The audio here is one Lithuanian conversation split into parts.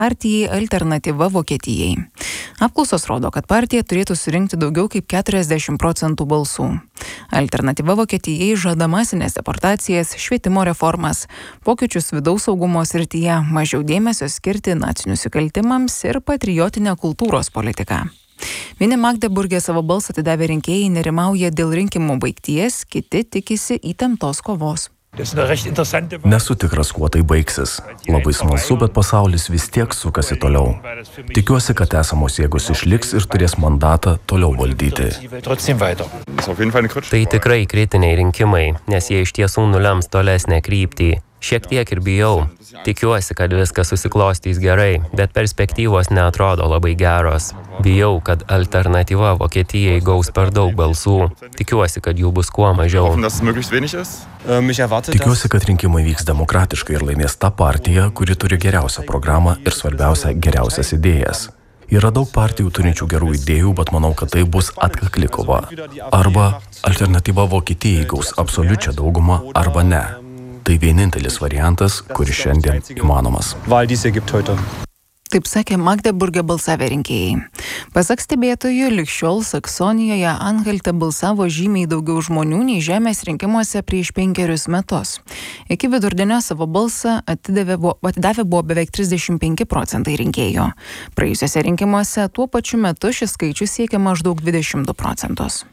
partijai Alternatyva Vokietijai. Apklausos rodo, kad partija turėtų surinkti daugiau kaip 40% balsų. Alternatyva Vokietijai žada masinės deportacijas, švietimo reformas, pokyčius vidaus saugumo srityje, mažiau dėmesio skirti nacinių nusikaltimams ir patriotinę kultūros politiką. Vieni Magdeburge savo balsą atidavę rinkėjai nerimauja dėl rinkimų baigties, kiti tikisi įtemptos kovos. Nesu tikras, kuo tai baigsis. Labai smalsu, bet pasaulis vis tiek sukasi toliau. Tikiuosi, kad esamos jėgos išliks ir turės mandatą toliau valdyti. Tai tikrai kritiniai rinkimai, nes jie iš tiesų nulems tolesnę kryptį. Šiek tiek ir bijau. Tikiuosi, kad viskas susiklostys gerai, bet perspektyvos neatrodo labai geros. Bijau, kad Alternatyva Vokietijai gaus per daug balsų. Tikiuosi, kad jų bus kuo mažiau. Tikiuosi, kad rinkimai vyks demokratiškai ir laimės ta partija, kuri turi geriausią programą ir svarbiausia geriausias idėjas. Yra daug partijų turinčių gerų idėjų, bet manau, kad tai bus atkakli kova. Arba Alternatyva Vokietijai gaus absoliučią daugumą, arba ne. Tai vienintelis variantas, kuris šiandien įmanomas. Taip sakė Magdeburge balsavę rinkėjai. Pasak stebėtojų, lig šiol Saksonijoje Anhalte balsavo žymiai daugiau žmonių nei žemės rinkimuose prieš 5 metus. Iki vidurdienio savo balsą atidavę buvo beveik 35% rinkėjų. Praėjusiuose rinkimuose tuo pačiu metu šis skaičius siekia maždaug 22%.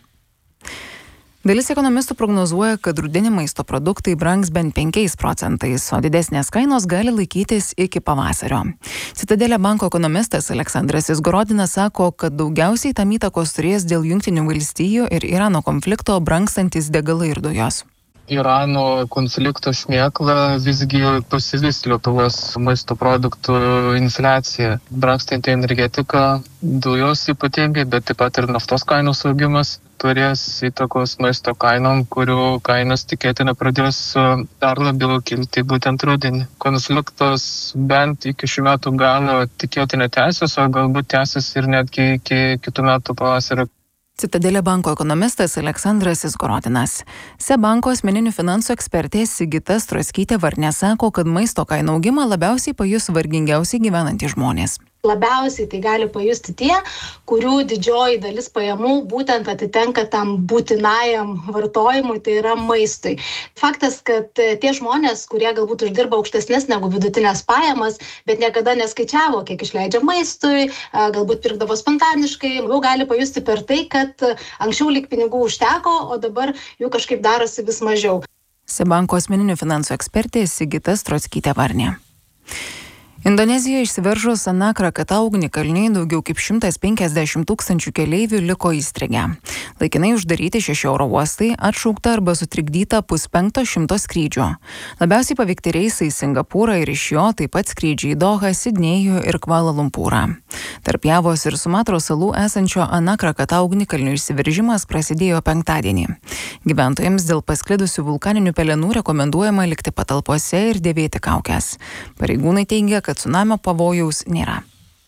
Dalis ekonomistų prognozuoja, kad rudenį maisto produktai brangs bent 5%, o didesnės kainos gali laikytis iki pavasario. Citadelė banko ekonomistas Aleksandras Izgorodinas sako, kad daugiausiai tam įtakos turės dėl Jungtinių valstijų ir Irano konflikto brangstantis degalai ir dujos. Irano konflikto šmėkla visgi pasivys Lietuvos maisto produktų infliacija. Brangstanti energetika, dujos ypatingai, bet taip pat ir naftos kainos augimas turės įtakos maisto kainom, kurių kainos tikėtina pradės dar labiau kilti būtent rudenį. Konfliktas bent iki šių metų galo tikėtina tęsis, o galbūt tęsis ir netgi iki kitų metų pavasario. Citadelė banko ekonomistas Aleksandras Izgorodinas. SEB banko asmeninių finansų ekspertė Sigita Stroskytė-Varnė sako, kad maisto kainų augimą labiausiai pajus vargingiausiai gyvenantys žmonės. Labiausiai tai gali pajusti tie, kurių didžioji dalis pajamų būtent atitenka tam būtinajam vartojimui, tai yra maistui. Faktas, kad tie žmonės, kurie galbūt uždirba aukštesnės negu vidutinės pajamas, bet niekada neskaičiavo, kiek išleidžia maistui, galbūt pirkdavo spontaniškai, jau gali pajusti per tai, kad anksčiau lyg pinigų užteko, o dabar jų kažkaip darosi vis mažiau. SEB banko asmeninių finansų ekspertė Sigita Stroskytė-Varnė. Indonezijoje išsiveržus Anak Krakatau ugnikalniui daugiau kaip 150 000 keleivių liko įstrigę. Laikinai uždaryti 6 oro uostai, atšaukta arba sutrikdyta 450 skrydžių. Labiausiai paveikti reisai į Singapūrą ir iš jo, taip pat skrydžiai į Dohą, Sidnėjų ir Kvala Lumpūrą. Tarp Javos ir Sumatros salų esančio Anak Krakatau ugnikalnio išsiveržimas prasidėjo penktadienį. Gyventojams dėl pasklidusių vulkaninių pelenų rekomenduojama likti patalpose ir dėvėti kaukes. Pareigūnai teigia, kad tsunamio pavojaus nėra.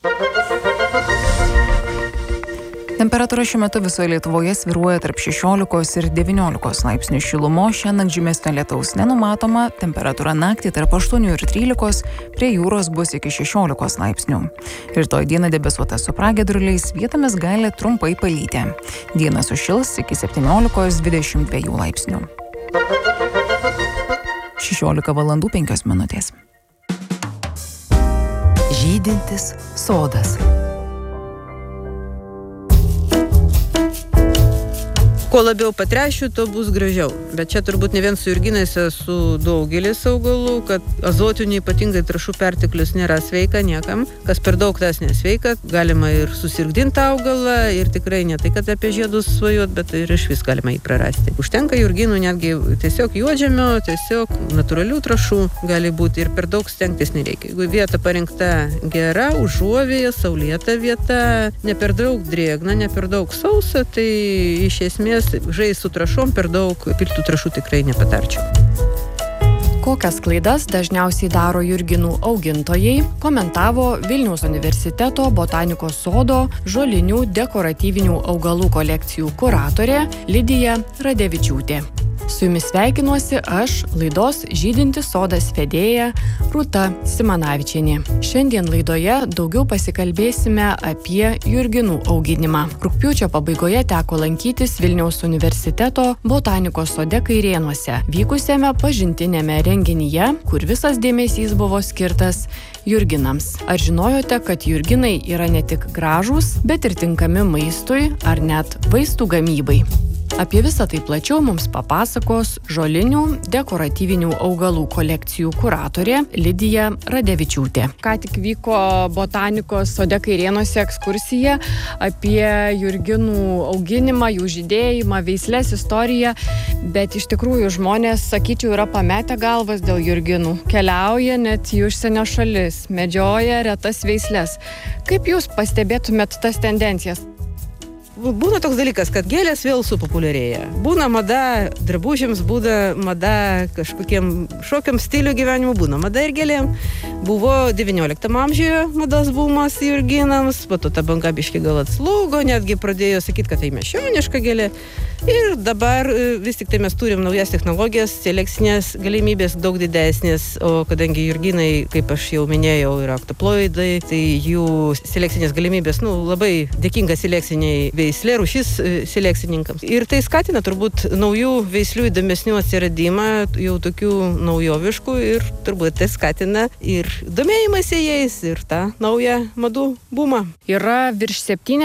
Temperatūra šiuo metu visoje Lietuvoje svyruoja tarp 16 ir 19 laipsnių šilumos, šiandien žymesnio lietaus nenumatoma, temperatūra naktį tarp 8 ir 13, prie jūros bus iki 16 laipsnių. Rytoj dieną debesuota su pragiedruliais, vietomis gali trumpai palyti. Dieną sušils iki 17-22 laipsnių. 16:05. Žydintis sodas. Kuo labiau patręšiu, to bus gražiau. Bet čia turbūt ne vien su jurginais, su daugelis augalų, kad azotinių ypatingai trąšų perteklius nėra sveika niekam. Kas per daug, tas nesveika. Galima ir susirgdinti augalą ir tikrai ne tai, kad apie žiedus svajot, bet ir iš vis galima jį prarasti. Užtenka jurginų netgi tiesiog juodžemio, tiesiog natūralių trąšų gali būti ir per daug stengtis nereikia. Jeigu vieta parinkta gera, užuovėja, saulėta vieta, ne per daug drėgna, ne per daug sausa, tai iš esmės žais su trąšom per daug piltų trąšų tikrai nepatarčiau. Kokias klaidas dažniausiai daro jurginų augintojai, komentavo Vilniaus universiteto botanikos sodo žolinių dekoratyvinių augalų kolekcijų kuratorė Lidija Radevičiūtė. Su jumis sveikinuosi aš, laidos Žydintis sodas vedėja Rūta Simanavičienė. Šiandien laidoje daugiau pasikalbėsime apie jurginų auginimą. Rugpjūčio pabaigoje teko lankytis Vilniaus universiteto botanikos sode Kairėnuose, vykusiame pažintiniame renginyje, kur visas dėmesys buvo skirtas jurginams. Ar žinojote, kad jurginai yra ne tik gražūs, bet ir tinkami maistui ar net vaistų gamybai? Apie visą tai plačiau mums papasakos žolinių dekoratyvinių augalų kolekcijų kuratorė Lidija Radevičiūtė. Ką tik vyko botanikos sode Kairėnuose ekskursija apie jurginų auginimą, jų žydėjimą, veislės istoriją, bet iš tikrųjų žmonės, sakyčiau, yra pametę galvas dėl jurginų. Keliauja net į užsienio šalis, medžioja retas veislės. Kaip jūs pastebėtumėt tas tendencijas? Būna toks dalykas, kad gėlės vėl supopuliarėja. Būna mada drabužiams, būna mada kažkokiem šokiam stilių gyvenimų, būna mada ir gėlėm. Buvo 19 amžiuje mados bumas jurginams, po to ta banga biški gal atslūgo, netgi pradėjo sakyti, kad tai miesčioniška gėlė. Ir dabar vis tik tai mes turim naujas technologijas, selekcinės galimybės daug didesnės, o kadangi jurginai, kaip aš jau minėjau, yra oktaploidai, tai jų selekcinės galimybės, labai dėkinga selekciniai veislė rūšis selekcininkams. Ir tai skatina turbūt naujų veislių įdomesnių atsiradimą, jau tokių naujoviškų, ir turbūt tai skatina ir domėjimąsi jais, ir tą naują madų bumą. Yra virš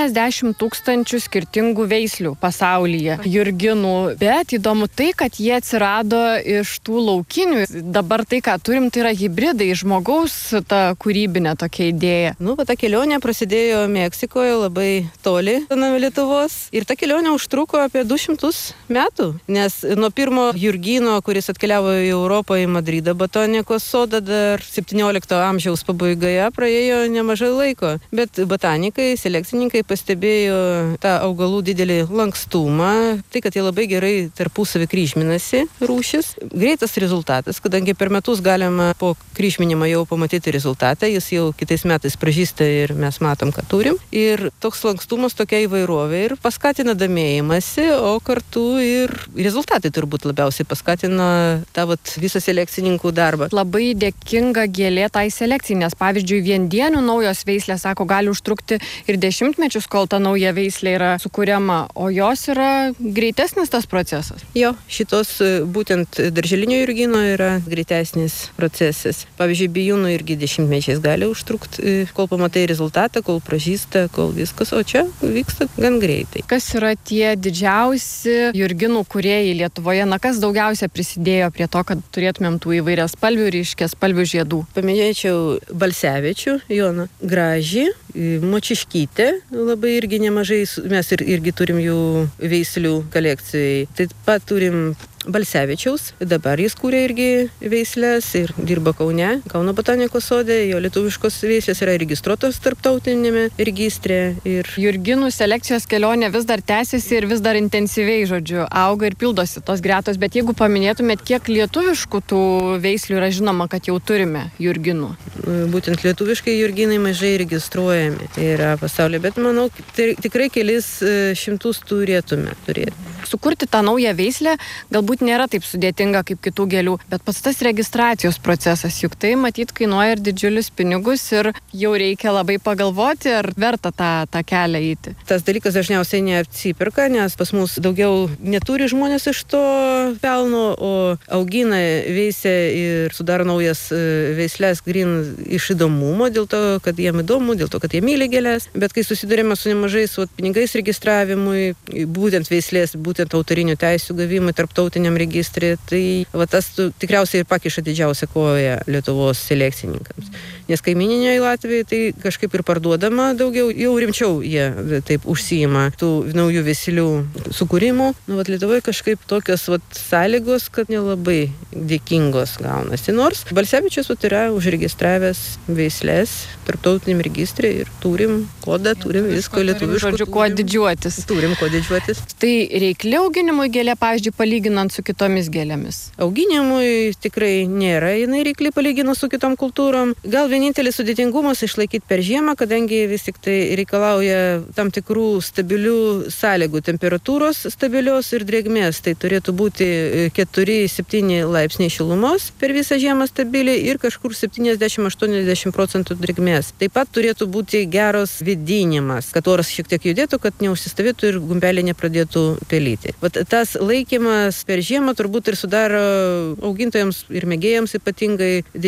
70 000 skirtingų veislių pasaulyje jurginų, bet įdomu tai, kad jie atsirado iš tų laukinių. Dabar tai, ką turim, tai yra hibridai, žmogaus ta kūrybinė tokia idėja. Ta kelionė prasidėjo Meksikoje, labai toli nuo Lietuvos, ir ta kelionė užtruko apie 200 metų, nes nuo pirmo jurgino, kuris atkeliavo į Europą, į Madridą botanikos sodą, dar 17 amžiaus pabaigoje praėjo nemažai laiko, bet botanikai, selekcininkai pastebėjo tą augalų didelį lankstumą, tai, kad jie labai gerai tarpusavį kryžminasi rūšis. Greitas rezultatas, kadangi per metus galima po kryžminimo jau pamatyti rezultatą, jis jau kitais metais pražysta ir mes matom, ką turim. Ir toks lankstumas, tokia įvairovė ir paskatina domėjimąsi, o kartu ir rezultatai turbūt labiausiai paskatina tą visą selekcininkų darbą. Labai dėkinga gėlė tai selekcijai, nes pavyzdžiui, viendienių naujos veislės, sako, gali užtrukti ir 10 mečius, kol ta nauja veislė yra sukuriama, o jos yra greitesnis tas procesas. Jo, šitos būtent darželinio jurgino yra greitesnis procesas. Pavyzdžiui, bijūnų irgi 10 mečiais gali užtrukti, kol pamatai rezultatą, kol pražysta, kol viskas, o čia vyksta gan greitai. Kas yra tie didžiausi jurginų kūrėjai Lietuvoje? Kas daugiausia prisidėjo prie to, kad turėtumėm tų įvairias spalvių, ryškiaspalvių žiedų? Paminėčiau Balsevičių, Joną Gražį, Močiškytę, labai irgi nemažai, mes irgi turim jų veislių kolekcijai. Taip pat turim Balsevičiaus, dabar jis kūrė irgi veislės ir dirba Kaune, Kauno botanikos sode, jo lietuviškos veislės yra registruotos tarptautinėme registre. Ir jurginų selekcijos kelionė vis dar tęsiasi ir vis dar intensyviai, auga ir pildosi tos gretos, bet jeigu paminėtumėt, kiek lietuviškų tų veislių yra žinoma, kad jau turime jurginų? Būtent lietuviškai jurginai mažai registruojami yra pasaulyje, bet manau, tai tikrai kelis šimtus turėtume turėti. Sukurti tą naują veislę galbūt nėra taip sudėtinga kaip kitų gėlių, bet pats tas registracijos procesas, juk tai matyt kainuoja ir didžiulius pinigus ir jau reikia labai pagalvoti, ar verta tą kelią eiti. Tas dalykas dažniausiai neatsiperka, nes pas mus daugiau neturi žmonės iš to pelno, o augina, veisia ir sudaro naujas veislės grin iš įdomumo, dėl to, kad jiem įdomu, dėl to, kad jie myli gėlės. Bet kai susidurėme su nemažais pinigais registravimui, būtent veislės, būtent autorinių teisių gavimui tarptautiniam registrė, tai tas tikriausiai ir pakiša didžiausią koją Lietuvos selekcininkams. Nes kaimininėje Latvijoje tai kažkaip ir parduodama daugiau, jau rimčiau jie taip užsiima tų naujų veislių sukūrimų. Lietuvoje kažkaip tokios sąlygos, kad nelabai dėkingos gaunasi. Nors Balsevičius yra užregistravęs veislės tarptautiniam registrė ir turim kodą, turim visko lietuviško. Žodžiu, kuo didžiuotis. Turim kuo didžiuotis. Tai reikli reikli auginimui gėlė, pavyzdžiui, palyginant su kitomis gėlėmis? Auginimui tikrai nėra jinai reikli palyginus su kitom kultūrom. Gal vienintelis sudėtingumas išlaikyti per žiemą, kadangi vis tik tai reikalauja tam tikrų stabilių sąlygų, temperatūros stabilios ir drėgmės. Tai turėtų būti 4-7 laipsniai šilumos per visą žiemą stabiliai ir kažkur 70-80% drėgmės. Taip pat turėtų būti geros vėdinimas, kad oras šiek tiek judėtų, kad neužsistovėtų ir gumbelė nepradėtų pelyti. Vat tas laikymas per žiemą turbūt ir sudaro augintojams ir mėgėjams ypatingai